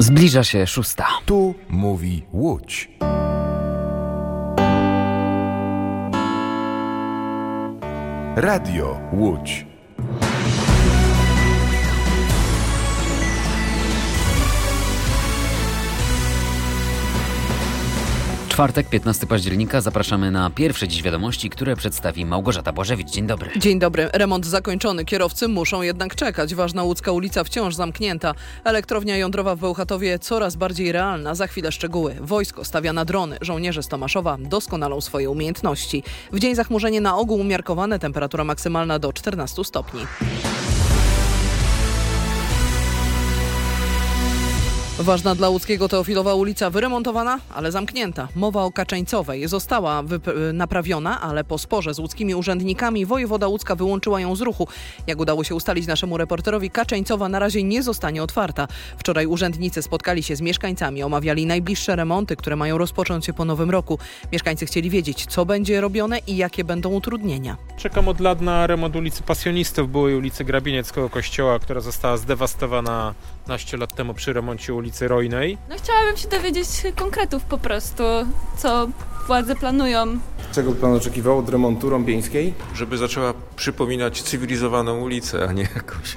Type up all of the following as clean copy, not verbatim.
Zbliża się 6. Tu mówi Łódź. Radio Łódź. Czwartek, 15 października. Zapraszamy na pierwsze dziś wiadomości, które przedstawi Małgorzata Błażewicz. Dzień dobry. Dzień dobry. Remont zakończony. Kierowcy muszą jednak czekać. Ważna łódzka ulica wciąż zamknięta. Elektrownia jądrowa w Bełchatowie coraz bardziej realna. Za chwilę szczegóły. Wojsko stawia na drony. Żołnierze z Tomaszowa doskonalą swoje umiejętności. W dzień zachmurzenie na ogół umiarkowane. Temperatura maksymalna do 14 stopni. Ważna dla łódzkiego Teofilowa ulica wyremontowana, ale zamknięta. Mowa o Kaczeńcowej. Została naprawiona, ale po sporze z łódzkimi urzędnikami wojewoda łódzka wyłączyła ją z ruchu. Jak udało się ustalić naszemu reporterowi, Kaczeńcowa na razie nie zostanie otwarta. Wczoraj urzędnicy spotkali się z mieszkańcami, omawiali najbliższe remonty, które mają rozpocząć się po nowym roku. Mieszkańcy chcieli wiedzieć, co będzie robione i jakie będą utrudnienia. Czekam od lat na remont ulicy Pasjonistów, byłej ulicy Grabienieckiego kościoła, która została zdewastowana 15 lat temu przy remoncie ulicy Rojnej. Chciałabym się dowiedzieć konkretów po prostu, co władze planują. Czego pan oczekiwał od remontu Rąbieńskiej? Żeby zaczęła przypominać cywilizowaną ulicę, a nie jakąś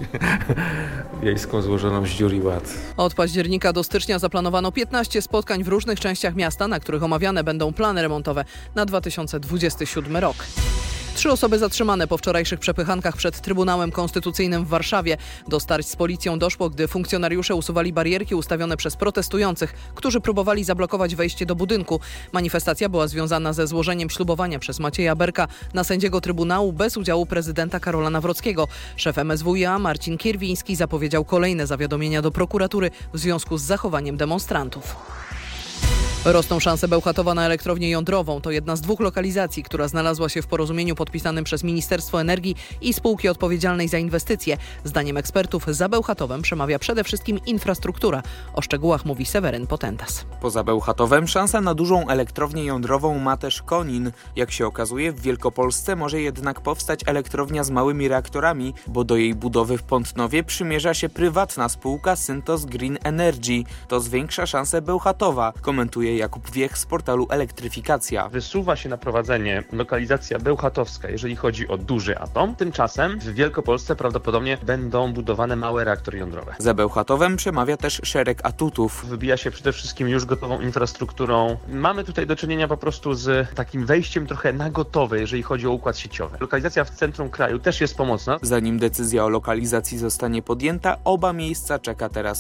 wiejską złożoną z dziur i łat. Od października do stycznia zaplanowano 15 spotkań w różnych częściach miasta, na których omawiane będą plany remontowe na 2027 rok. 3 osoby zatrzymane po wczorajszych przepychankach przed Trybunałem Konstytucyjnym w Warszawie. Do starć z policją doszło, gdy funkcjonariusze usuwali barierki ustawione przez protestujących, którzy próbowali zablokować wejście do budynku. Manifestacja była związana ze złożeniem ślubowania przez Macieja Berka na sędziego Trybunału bez udziału prezydenta Karola Nawrockiego. Szef MSWiA Marcin Kierwiński zapowiedział kolejne zawiadomienia do prokuratury w związku z zachowaniem demonstrantów. Rosną szanse Bełchatowa na elektrownię jądrową. To jedna z 2 lokalizacji, która znalazła się w porozumieniu podpisanym przez Ministerstwo Energii i spółki odpowiedzialnej za inwestycje. Zdaniem ekspertów za Bełchatowem przemawia przede wszystkim infrastruktura. O szczegółach mówi Seweryn Potentas. Poza Bełchatowem szansę na dużą elektrownię jądrową ma też Konin. Jak się okazuje, w Wielkopolsce może jednak powstać elektrownia z małymi reaktorami, bo do jej budowy w Pątnowie przymierza się prywatna spółka Syntos Green Energy. To zwiększa szanse Bełchatowa, komentuje Jakub Wiech z portalu Elektryfikacja. Wysuwa się na prowadzenie lokalizacja bełchatowska, jeżeli chodzi o duży atom. Tymczasem w Wielkopolsce prawdopodobnie będą budowane małe reaktory jądrowe. Za Bełchatowem przemawia też szereg atutów. Wybija się przede wszystkim już gotową infrastrukturą. Mamy tutaj do czynienia po prostu z takim wejściem trochę na gotowe, jeżeli chodzi o układ sieciowy. Lokalizacja w centrum kraju też jest pomocna. Zanim decyzja o lokalizacji zostanie podjęta, oba miejsca czeka teraz